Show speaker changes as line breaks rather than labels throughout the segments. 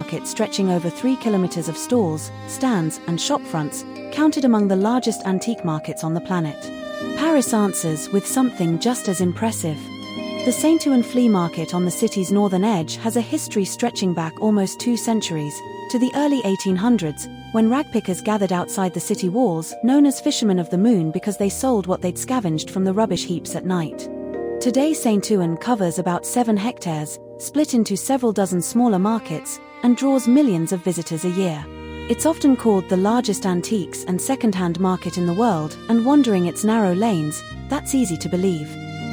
market stretching over 3 kilometers of stalls, stands, and shop fronts, counted among the largest antique markets on the planet. Paris answers with something just as impressive. The Saint-Ouen flea market on the city's northern edge has a history stretching back almost 2 centuries, to the early 1800s, when ragpickers gathered outside the city walls, known as fishermen of the moon because they sold what they'd scavenged from the rubbish heaps at night. Today Saint-Ouen covers about 7 hectares, split into several dozen smaller markets, and draws millions of visitors a year. It's often called the largest antiques and second-hand market in the world, and wandering its narrow lanes, that's easy to believe.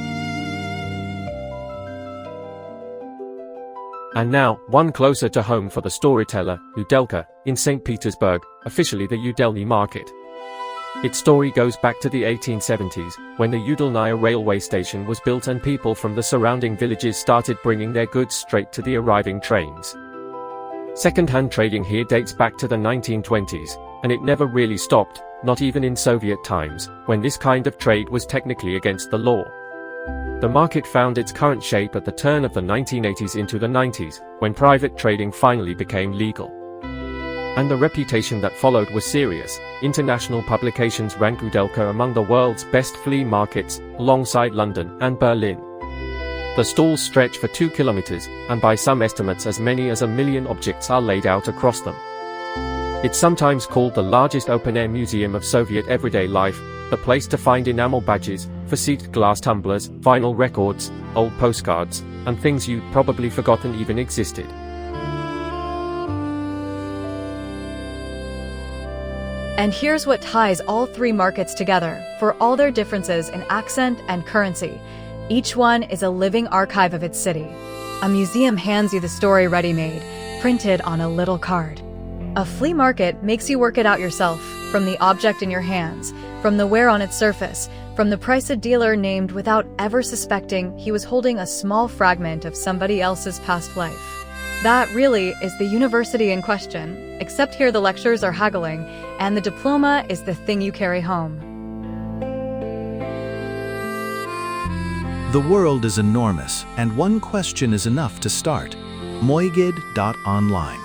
And now, one closer to home for the storyteller, Udelka, in St. Petersburg, officially the Udelny Market. Its story goes back to the 1870s, when the Udelnaya railway station was built and people from the surrounding villages started bringing their goods straight to the arriving trains. Second-hand trading here dates back to the 1920s, and it never really stopped, not even in Soviet times, when this kind of trade was technically against the law. The market found its current shape at the turn of the 1980s into the 90s, when private trading finally became legal. And the reputation that followed was serious. International publications rank Udelka among the world's best flea markets, alongside London and Berlin. The stalls stretch for 2 kilometers, and by some estimates as many as 1 million objects are laid out across them. It's sometimes called the largest open-air museum of Soviet everyday life, the place to find enamel badges, facete glass tumblers, vinyl records, old postcards, and things you'd probably forgotten even existed.
And here's what ties all 3 markets together, for all their differences in accent and currency. Each one is a living archive of its city. A museum hands you the story ready-made, printed on a little card. A flea market makes you work it out yourself, from the object in your hands, from the wear on its surface, from the price a dealer named without ever suspecting he was holding a small fragment of somebody else's past life. That really is the university in question, except here the lectures are haggling, and the diploma is the thing you carry home.
The world is enormous, and one question is enough to start. Moigid.online